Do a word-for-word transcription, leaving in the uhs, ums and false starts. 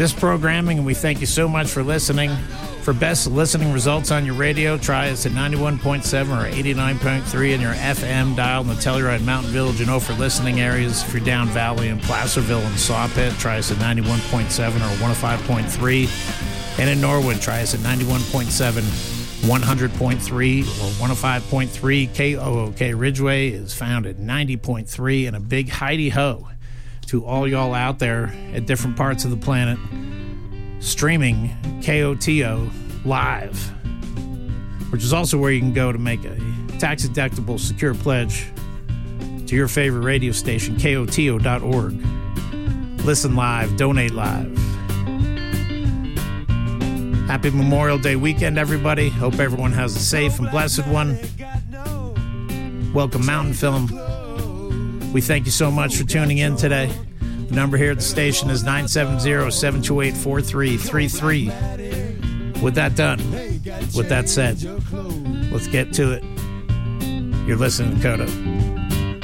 this programming, and we thank you so much for listening. For best listening results on your radio, try us at ninety-one point seven or eighty-nine point three in your F M dial in the Telluride, Mountain Village, and Ophir listening areas. If you're down Valley in Placerville and Sawpit, try us at ninety-one point seven or one oh five point three. And in Norwood, try us at ninety-one point seven, one hundred point three, or one oh five point three. K O O K Ridgeway is found at ninety point three. And a big Heidi-ho to all y'all out there at different parts of the planet streaming K O T O live, which is also where you can go to make a tax-deductible secure pledge to your favorite radio station, K O T O dot org. Listen live, donate live. Happy Memorial Day weekend, everybody. Hope everyone has a safe and blessed one. Welcome, Mountain Film. We thank you so much for tuning in today. The number here at the station is nine seven zero, seven two eight, four three three three. With that done, with that said, let's get to it. You're listening to Kodo.